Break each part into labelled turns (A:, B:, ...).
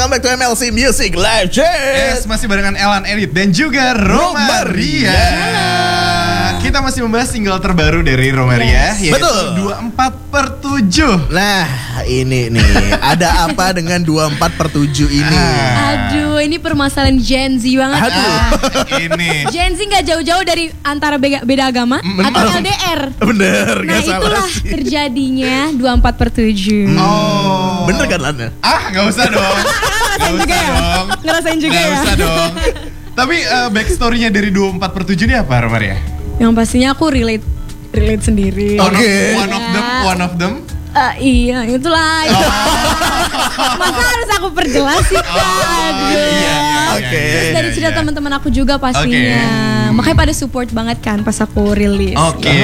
A: welcome back to MLC Music Live Chat.
B: Yes, masih barengan Elan Edit dan juga Romaria. Kita masih membahas single terbaru dari Romaria, yaitu
A: Betul.
B: 24/7.
A: Nah, ini nih, ada apa dengan 24/7 ini?
C: Aduh, ini permasalahan Gen Z banget.
A: Aduh.
B: Ini
C: Gen Z gak jauh-jauh dari antara beda agama atau LDR.
A: Bener,
C: Nah,
A: gak salah
C: itulah
A: sih.
C: terjadinya 24/7.
B: Oh.
A: Bener kan Lana?
B: Gak usah dong. Gak usah
C: juga ya?
B: dong.
C: Ngerasain juga
B: Gak
C: ya?
B: usah dong. Tapi backstory-nya dari 24/7 ini apa, Romaria?
C: Yang pastinya aku relate sendiri.
A: Oke.
B: One of them.
C: Iya, itulah. Masa harus aku perjelas sih, Kak? Aduh.
B: Iya.
A: Oke.
C: Terus dari cerita teman-teman aku juga pastinya. Makanya pada support banget kan pas aku rilis.
B: Oke.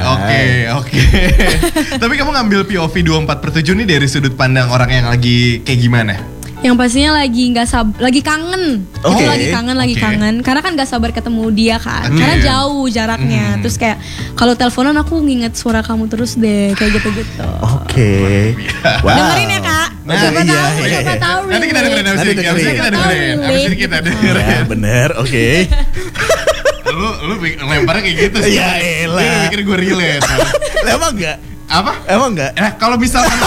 B: Tapi kamu ngambil POV 24/7 nih dari sudut pandang orang yang lagi kayak gimana?
C: Yang pastinya lagi kangen.
A: Oke.
C: Itu lagi kangen. Karena kan gak sabar ketemu dia kan.
B: Oke.
C: Karena jauh jaraknya. Terus kayak kalau teleponan aku nginget suara kamu terus deh, kayak gitu-gitu.
A: Oke. Wow.
C: Dengerin ya, Kak.
B: Nah,
C: siapa
A: iya,
C: tahu,
A: iya.
C: siapa tahu.
B: Nanti kita dengerin
A: Nanti
B: abis ini
A: dengerin.
B: kita dengerin. Abis ini kita
A: Ya,
B: dengerin.
A: bener, oke.
B: Lu lemparnya kayak gitu sih.
A: Ya elah.
B: Dia pikir gue relate.
A: Emang enggak?
B: Apa?
A: Emang enggak?
B: Kalau misalkan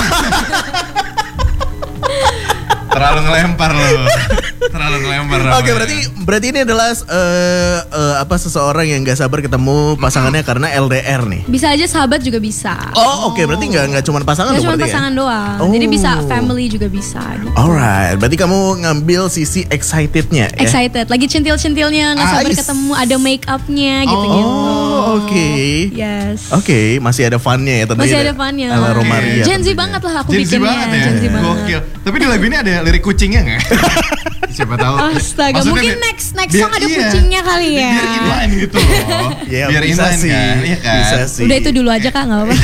B: terlalu ngelempar lo.
A: Oke, berarti ini adalah seseorang yang gak sabar ketemu pasangannya karena LDR nih.
C: Bisa aja sahabat juga bisa.
A: Oh, oke, berarti nggak cuma pasangan
C: Gak
A: dong
C: cuma
A: berarti
C: pasangan
A: ya?
C: doang.
A: Oh.
C: Jadi bisa family juga bisa gitu.
A: Alright, berarti kamu ngambil sisi excitednya ya?
C: Excited, lagi centil-centilnya, nggak sabar
A: Nice.
C: ketemu, ada make upnya gitu-gitu.
A: Oh, oke.
C: Yes.
A: Oke, masih ada funnya ya tentunya.
C: Masih ada funnya.
A: Ala Romaria.
C: Gen Z
A: tentunya.
C: banget lah aku
B: Gen Z
C: bikinnya.
B: banget ya.
C: Gen Z banget.
B: Gokil. Tapi di lagu ini ada lirik kucingnya nggak? Siapa tahu.
C: Astaga,
B: Maksudnya
C: mungkin
B: biar-
C: next
B: biar-
C: song ada kucingnya kali ya.
B: Biar inline gitu loh.
A: Ya,
B: Biar
A: bisa
B: inline
A: sih.
B: kan. Iya kan.
A: Bisa sih.
C: Udah itu dulu aja Kak, nggak apa-apa.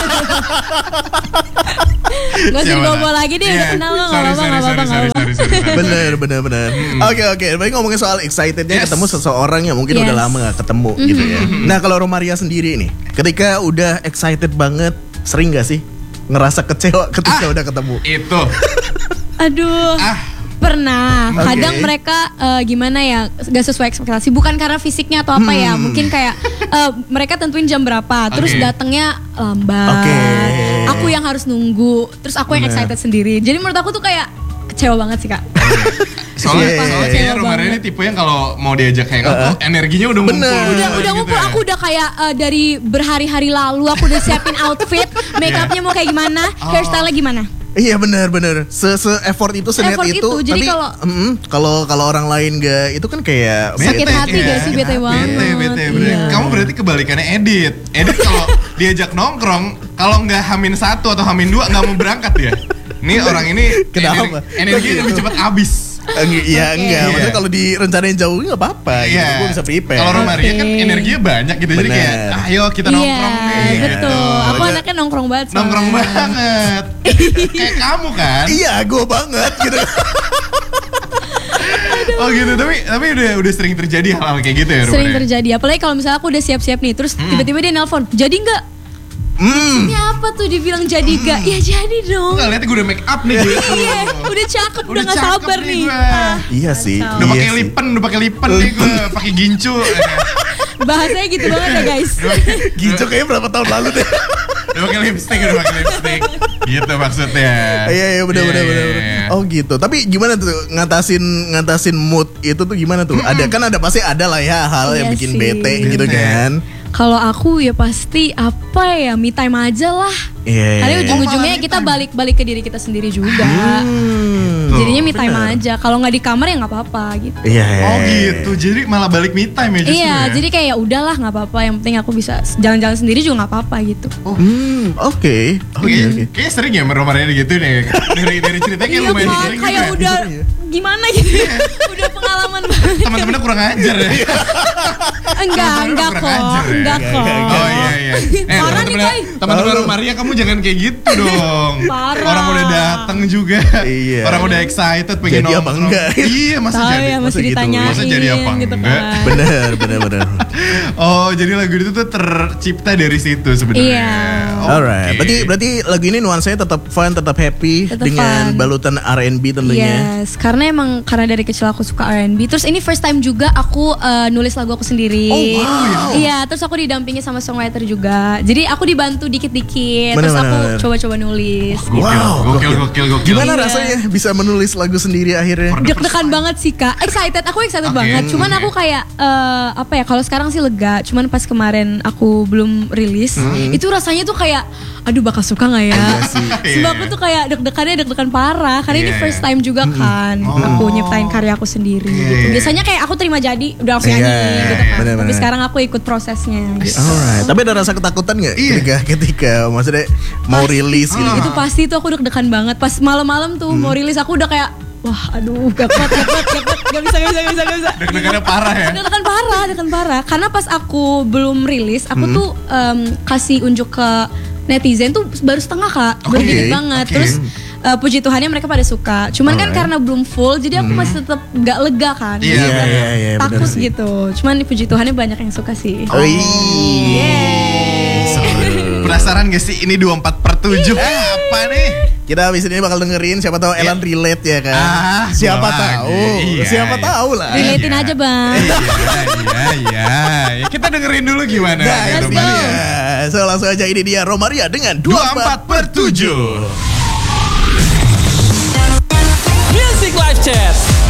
C: Gak usah
B: Siapa
C: dibawa
B: tahu.
C: lagi deh,
B: Iya.
C: udah kenal lo, nggak
B: Sorry,
C: apa-apa, nggak apa-apa, nggak apa-apa.
A: Bener. Oke. Berarti ngomongin soal excitednya
B: Yes.
A: ketemu seseorang yang mungkin
C: Yes.
A: udah lama gak ketemu gitu ya. Nah, kalau Romaria sendiri nih, ketika udah excited banget, sering gak sih ngerasa kecewa ketika udah ketemu?
B: Itu.
C: Aduh. Pernah.
A: Oke.
C: Kadang mereka gimana ya, gak sesuai ekspektasi. Bukan karena fisiknya atau apa ya. Mungkin kayak mereka tentuin jam berapa, terus
B: Oke.
C: datangnya lambat.
A: Oke.
C: Aku yang harus nunggu, terus aku yang
A: Bener.
C: excited sendiri. Jadi menurut aku tuh kayak kecewa banget sih Kak.
B: Soalnya
A: Iya.
B: kayaknya
C: Kecewa
B: Romaria ini
C: banget.
B: tipe yang kalau mau diajak hangout tuh energinya udah ngumpul.
A: Bener.
C: Udah
B: gitu
C: ngumpul,
B: ya.
C: aku udah kayak dari berhari-hari lalu aku udah siapin outfit, make upnya mau kayak gimana, hairstyle gimana.
A: Iya benar. Se-effort itu, senet
C: Effort
A: itu.
C: itu, jadi
A: kalau orang lain gak itu kan kayak
C: Sakit
A: bete.
C: hati gak sih, bete banget.
B: Bete.
C: Iya.
B: Kamu berarti kebalikannya Edit kalau diajak nongkrong, kalau nggak H-1 atau H-2 nggak mau berangkat ya. Nih orang ini
A: Kenapa?
B: energi lebih cepat habis.
A: Iya
C: Oke.
A: enggak, maksudnya
B: Iya.
A: kalau direncanain jauh nggak apa-apa, gitu. Gue bisa prepare.
B: Kalau Romaria kan
C: Oke.
B: energinya banyak gitu, jadi kayak
A: Bener.
B: ayo kita nongkrong nih.
C: Iya,
B: gitu.
C: betul. Aku
A: Makanya-
C: anaknya nongkrong banget. soalnya.
B: Nongkrong banget. Kayak kamu kan?
A: Iya, gue banget gitu.
B: Oh gitu, tapi udah sering terjadi hal-hal kayak gitu ya,
C: Sering
B: Romaria?
C: terjadi. Apalagi kalau misalnya aku udah siap-siap nih, terus tiba-tiba dia nelpon, jadi nggak? Ini apa tuh dibilang jadi nggak? Ya jadi dong.
B: Nggak, lihat gue udah make up nih gitu.
C: Iya, udah cakep, udah nggak
B: cakep
C: sabar nih.
B: gue.
A: Iya sih.
C: kacau.
B: Udah
A: Iya
B: pakai
A: sih.
B: lipen nih gue, pakai gincu.
C: Bahasanya gitu banget ya guys.
A: Gincu kayaknya berapa tahun lalu deh.
B: Udah pakai lipstick. Gitu maksudnya.
A: Iya benar.
B: Iya.
A: Oh gitu. Tapi gimana tuh ngatasin mood itu tuh gimana tuh? Ada pasti ada lah ya hal yang
C: Iya
A: bikin
C: sih.
A: bete gitu
B: Bete.
A: kan.
C: Kalau aku ya pasti apa ya, me time aja lah.
A: Iya.
C: Karena ujung-ujungnya
B: malah me
C: kita
B: time.
C: balik ke diri kita sendiri juga.
A: Hmm.
C: Jadinya me time
A: Bener.
C: aja. Kalau nggak di kamar ya nggak apa-apa gitu.
A: Iya.
B: Oh gitu, jadi malah balik me time ya justru
C: Iya,
B: ya?
C: jadi kayak ya udahlah nggak apa-apa. Yang penting aku bisa jalan-jalan sendiri juga nggak apa-apa gitu.
A: Oke. Oke.
B: Kayaknya sering ya Romaria gitu nih. Dari ceritanya kayak
C: Iya
B: lumayan
C: Kak,
B: sering
C: kayak
B: gitu ya.
C: udah gimana gitu. Udah pengalaman banget.
B: Teman-temannya kurang ajar ya.
C: Enggak
B: kurang
C: kok.
B: ajar ya?
C: Enggak kok.
B: Oh iya.
C: Parah nih, Kai.
B: Teman-teman Maria, kamu jangan kayak gitu dong.
C: Parah.
B: Orang udah datang juga.
A: Iya.
B: Orang udah excited pengen
A: Jadi apa
B: nongkrong.
A: enggak?
B: Iya, masa
C: Tahu
B: jadi.
C: ya, masih
A: gitu?
C: ditanyain
B: Masa jadi apa
C: gitu
B: enggak?
C: kan.
A: Bener.
B: Oh, jadi lagu itu tuh tercipta dari situ sebenarnya.
C: Iya.
A: Alright, berarti lagu ini nuansanya tetap fun, tetap happy
C: Tetap
A: dengan
C: fun.
A: balutan R&B tentunya.
C: Yes, karena dari kecil aku suka R&B. Terus ini first time juga aku nulis lagu aku sendiri.
A: Oh, wow.
C: Iya, terus aku didampingi sama songwriter juga. Jadi aku dibantu dikit-dikit. Terus aku
A: Bener.
C: coba-coba nulis.
B: Gokil.
A: Gimana
C: Iya.
A: rasanya bisa menulis lagu sendiri akhirnya?
C: Deg-degan banget sih Kak. Aku excited
B: Oke.
C: banget. Cuman aku kayak apa ya? Kalau sekarang sih lega. Cuman pas kemarin aku belum rilis, itu rasanya tuh kayak, aduh bakal suka nggak ya? Sebab aku tuh kayak deg-degan parah. Karena ini
B: Iya.
C: first time juga kan. Aku nyiptain karya aku sendiri. Gitu. Biasanya kayak aku terima jadi udah langsung nyanyi
A: Iya,
C: gitu kan.
A: bener-bener.
C: Tapi sekarang aku ikut prosesnya. Gitu.
A: Alright, tapi ada rasa ketakutan nggak ketika maksudnya mau rilis gitu?
C: Itu pasti tuh aku deg-degan banget. Pas malam-malam tuh mau rilis aku udah kayak, wah aduh gak kuat, gak bisa.
B: Deg-degannya parah ya.
C: Deg-degan parah. Karena pas aku belum rilis, aku tuh kasih unjuk ke netizen tuh baru setengah Kak, baru dikit banget.
B: Oke.
C: Terus puji Tuhannya mereka pada suka. Cuman kan karena belum full, jadi aku masih tetap gak lega kan.
B: Iya,
C: Jadi kayak
A: bener
C: takut
A: sih.
C: gitu. Cuman puji Tuhannya banyak yang suka sih.
A: Oh,
B: Penasaran gak sih ini 24/7 apa nih?
A: Kita habis ini bakal dengerin, siapa tahu Elan relate ya kan? Siapa
B: gua
A: tahu,
B: lagi. Iya,
A: siapa
B: iya.
A: tahu lah.
C: Relatein aja bang.
B: Iya. Ya, kita dengerin dulu gimana.
A: Nah,
B: ya,
A: itu
B: Romaria.
A: dia. So langsung aja ini dia Romaria dengan
B: 24/7.
D: Music Live Chat